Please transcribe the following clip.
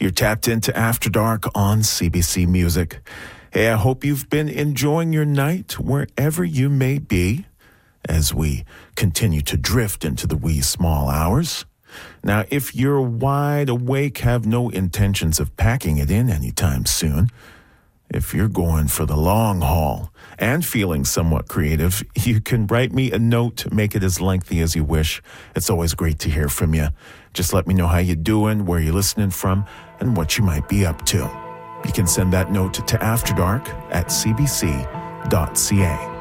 You're tapped into After Dark on CBC Music. Hey, I hope you've been enjoying your night wherever you may be as we continue to drift into the wee small hours. Now, if you're wide awake, have no intentions of packing it in anytime soon, if you're going for the long haul and feeling somewhat creative, you can write me a note, make it as lengthy as you wish. It's always great to hear from you. Just let me know how you're doing, where you're listening from, and what you might be up to. You can send that note to afterdark@cbc.ca.